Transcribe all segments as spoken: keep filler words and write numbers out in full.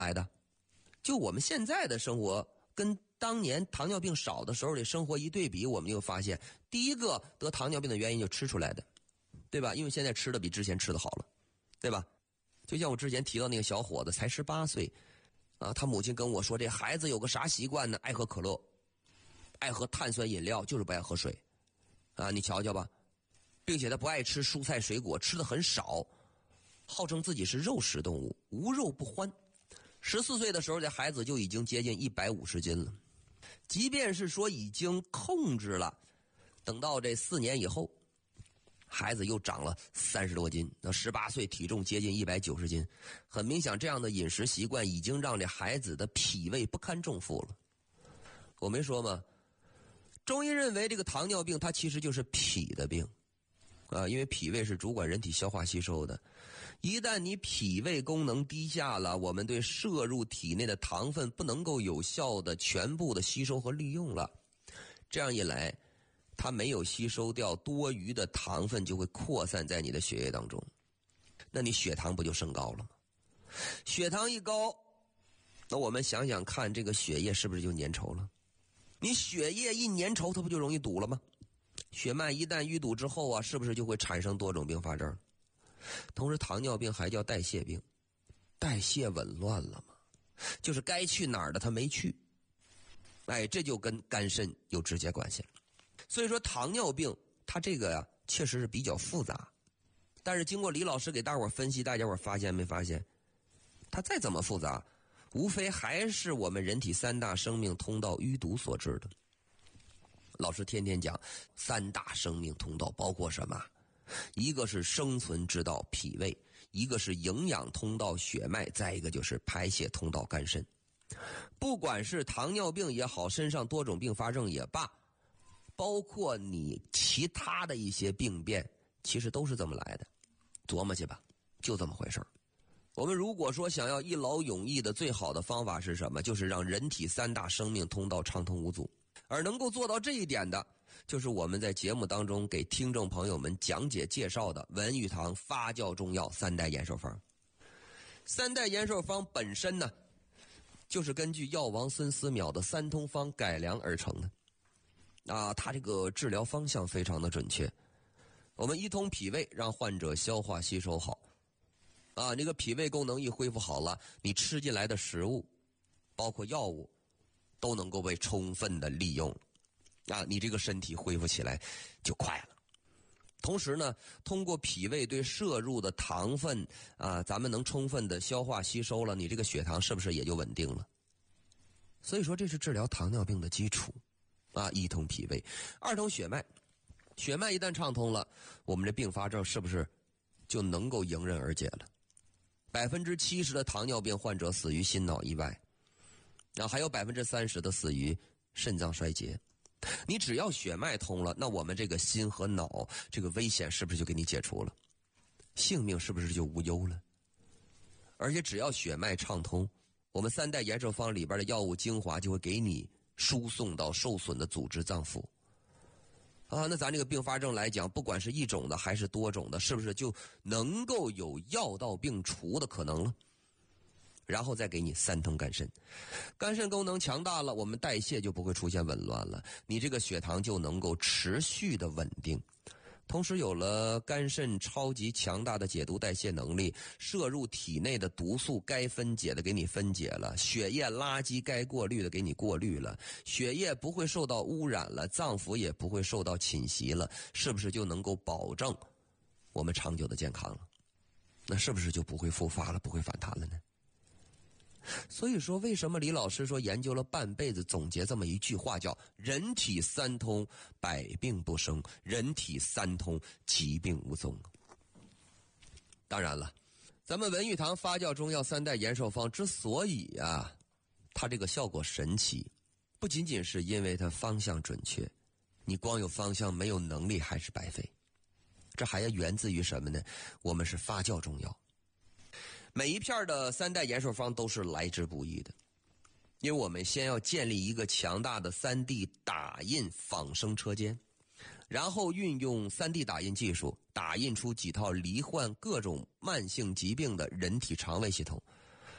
来的？就我们现在的生活跟当年糖尿病少的时候的生活一对比，我们就发现第一个得糖尿病的原因就吃出来的，对吧？因为现在吃的比之前吃的好了，对吧？就像我之前提到那个小伙子才十八岁啊，他母亲跟我说，这孩子有个啥习惯呢？爱喝可乐，爱喝碳酸饮料，就是不爱喝水啊，你瞧瞧吧。并且他不爱吃蔬菜水果，吃的很少，号称自己是肉食动物，无肉不欢。十四岁的时候，这孩子就已经接近一百五十斤了。即便是说已经控制了，等到这四年以后，孩子又长了三十多斤，那十八岁体重接近一百九十斤。很明显，这样的饮食习惯已经让这孩子的脾胃不堪重负了。我没说吗？中医认为这个糖尿病它其实就是脾的病。啊，因为脾胃是主管人体消化吸收的，一旦你脾胃功能低下了，我们对摄入体内的糖分不能够有效的全部的吸收和利用了，这样一来，它没有吸收掉多余的糖分，就会扩散在你的血液当中，那你血糖不就升高了吗？血糖一高，那我们想想看，这个血液是不是就粘稠了？你血液一粘稠，它不就容易堵了吗？血脉一旦淤堵之后啊，是不是就会产生多种并发症？同时糖尿病还叫代谢病，代谢紊乱了嘛，就是该去哪儿的它没去，哎，这就跟肝肾有直接关系了。所以说糖尿病它这个呀、啊、确实是比较复杂，但是经过李老师给大伙儿分析，大家伙儿发现没发现，它再怎么复杂，无非还是我们人体三大生命通道淤堵所致的。老师天天讲三大生命通道包括什么？一个是生存之道脾胃，一个是营养通道血脉，再一个就是排泄通道肝肾。不管是糖尿病也好，身上多种并发症也罢，包括你其他的一些病变，其实都是这么来的。琢磨去吧，就这么回事儿。我们如果说想要一劳永逸的最好的方法是什么？就是让人体三大生命通道畅通无阻。而能够做到这一点的，就是我们在节目当中给听众朋友们讲解介绍的文玉堂发酵中药三代延寿方。三代延寿方本身呢，就是根据药王孙思邈的三通方改良而成的。啊，它这个治疗方向非常的准确。我们一通脾胃，让患者消化吸收好。啊，这个脾胃功能一恢复好了，你吃进来的食物，包括药物，都能够被充分的利用，啊，你这个身体恢复起来就快了。同时呢，通过脾胃对摄入的糖分啊，咱们能充分的消化吸收了，你这个血糖是不是也就稳定了？所以说这是治疗糖尿病的基础啊，一通脾胃，二通血脉，血脉一旦畅通了，我们这并发症是不是就能够迎刃而解了？百分之七十的糖尿病患者死于心脑意外。那还有百分之三十的死于肾脏衰竭。你只要血脉通了，那我们这个心和脑这个危险是不是就给你解除了？性命是不是就无忧了？而且只要血脉畅通，我们三代延寿方里边的药物精华就会给你输送到受损的组织脏腑。啊，那咱这个并发症来讲，不管是一种的还是多种的，是不是就能够有药到病除的可能了？然后再给你三通肝肾，肝肾功能强大了，我们代谢就不会出现紊乱了，你这个血糖就能够持续的稳定。同时有了肝肾超级强大的解毒代谢能力，摄入体内的毒素该分解的给你分解了，血液垃圾该过滤的给你过滤了，血液不会受到污染了，脏腑也不会受到侵袭了，是不是就能够保证我们长久的健康了？那是不是就不会复发了，不会反弹了呢？所以说，为什么李老师说研究了半辈子，总结这么一句话，叫人体三通，百病不生；人体三通，疾病无踪。当然了，咱们文玉堂发酵中药三代延寿方之所以啊，它这个效果神奇，不仅仅是因为它方向准确，你光有方向没有能力还是白费。这还要源自于什么呢？我们是发酵中药。每一片的三代延寿方都是来之不易的，因为我们先要建立一个强大的 三 D 打印仿生车间，然后运用 三 D 打印技术打印出几套罹患各种慢性疾病的人体肠胃系统。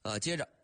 啊，接着